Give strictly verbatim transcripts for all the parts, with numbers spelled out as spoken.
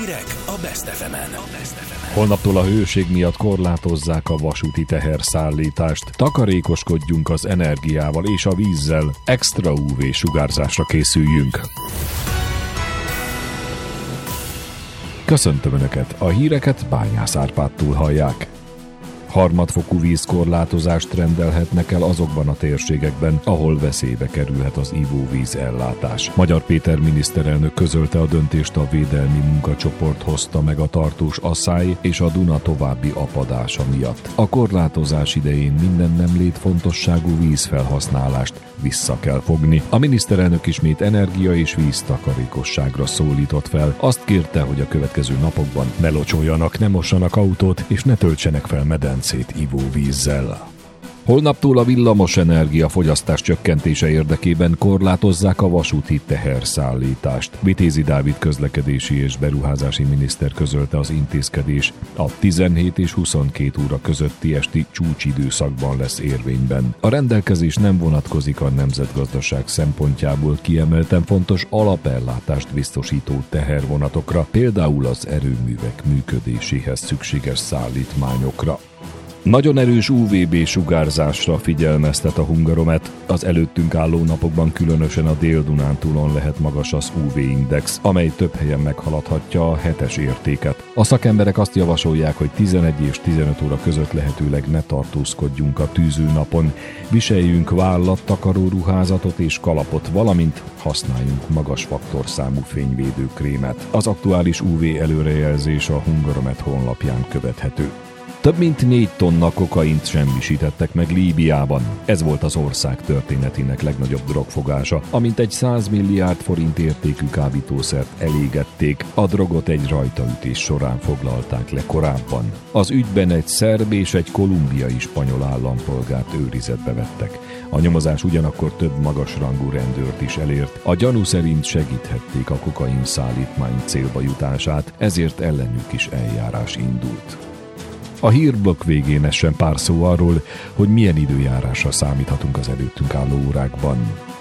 Hírek a Best ef emen. Holnaptól a hőség miatt korlátozzák a vasúti teherszállítást. Takarékoskodjunk az energiával és a vízzel, extra ú vé sugárzásra készüljünk. Köszöntöm Önöket, a híreket Bányász Árpádtól hallják. Harmadfokú vízkorlátozást rendelhetnek el azokban a térségekben, ahol veszélybe kerülhet az ivóvíz ellátás. Magyar Péter miniszterelnök közölte a döntést, a védelmi munkacsoport hozta meg a tartós Aszály és a Duna további apadása miatt. A korlátozás idején minden nem létfontosságú vízfelhasználást vissza kell fogni. A miniszterelnök ismét energia és víztakarékosságra szólított fel. Azt kérte, hogy a következő napokban ne locsoljanak, ne mossanak autót és ne töltsenek fel medencét ivóvízzel. Holnaptól a villamos energia fogyasztás csökkentése érdekében korlátozzák a vasúti teherszállítást. Vitézi Dávid közlekedési és beruházási miniszter közölte, az intézkedés a tizenhét és huszonkét óra közötti esti csúcsidőszakban lesz érvényben. A rendelkezés nem vonatkozik a nemzetgazdaság szempontjából kiemelten fontos alapellátást biztosító tehervonatokra, például az erőművek működéséhez szükséges szállítmányokra. Nagyon erős ú vé bé sugárzásra figyelmeztet a Hungaromet. Az előttünk álló napokban különösen a Dél-Dunántúlon lehet magas az ú vé-index, amely több helyen meghaladhatja a hetes értéket. A szakemberek azt javasolják, hogy tizenegy és tizenöt óra között lehetőleg ne tartózkodjunk a tűző napon, viseljünk vállattakaró ruházatot és kalapot, valamint használjunk magas faktorszámú fényvédő krémet. Az aktuális ú vé előrejelzés a Hungaromet honlapján követhető. Több mint négy tonna kokaint semmisítettek meg Líbiában. Ez volt az ország történetének legnagyobb drogfogása, amint egy száz milliárd forint értékű kábítószert elégették. A drogot egy rajtaütés során foglalták le korábban. Az ügyben egy szerb és egy kolumbiai spanyol állampolgárt őrizetbe vettek. A nyomozás ugyanakkor több magasrangú rendőrt is elért. A gyanú szerint segíthették a kokain szállítmány célba jutását, ezért ellenük is eljárás indult. A hírblokk végén essen pár szó arról, hogy milyen időjárásra számíthatunk az előttünk álló órákban.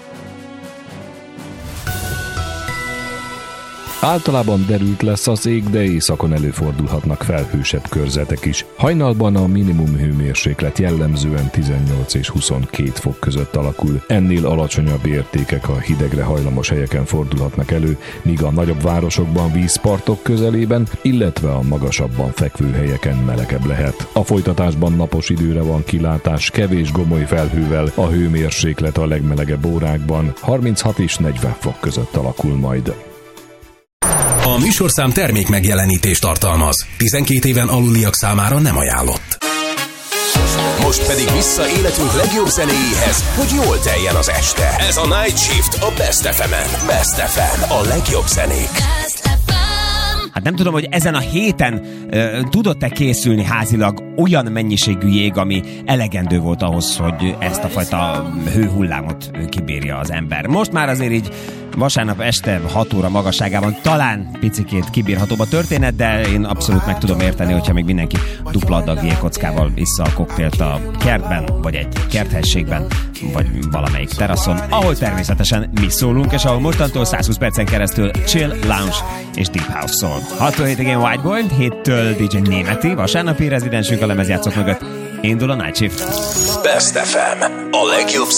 Általában derült lesz az ég, de északon előfordulhatnak felhősebb körzetek is. Hajnalban a minimum hőmérséklet jellemzően tizennyolc és huszonkét fok között alakul. Ennél alacsonyabb értékek a hidegre hajlamos helyeken fordulhatnak elő, míg a nagyobb városokban, vízpartok közelében, illetve a magasabban fekvő helyeken melegebb lehet. A folytatásban napos időre van kilátás, kevés gomoly felhővel, a hőmérséklet a legmelegebb órákban harminchat és negyven fok között alakul majd. A műsorszám termék megjelenítést tartalmaz. tizenkét éven aluliak számára nem ajánlott. Most pedig vissza életünk legjobb zenéjéhez, hogy jól teljen az este. Ez a Night Shift a Best ef emen. Best ef em, a legjobb zenék. Hát nem tudom, hogy ezen a héten uh, tudott-e készülni házilag olyan mennyiségű jég, ami elegendő volt ahhoz, hogy ezt a fajta hőhullámot kibírja az ember. Most már azért így vasárnap este hat óra magasságában talán picikét kibírhatóbb a történet, de én abszolút meg tudom érteni, hogyha még mindenki dupla adag jégkockával issza a koktélt a kertben, vagy egy kerthelységben, vagy valamelyik teraszon, ahol természetesen mi szólunk, és ahol mostantól száz húsz percen keresztül chill, lounge és deep house szól. hattól hétig én Whiteboy, héttől dé dzsé Németi, vasárnapi rezidensünk a lemezjátszók mögött. Indul a Night Shift. Best ef em, a legjobb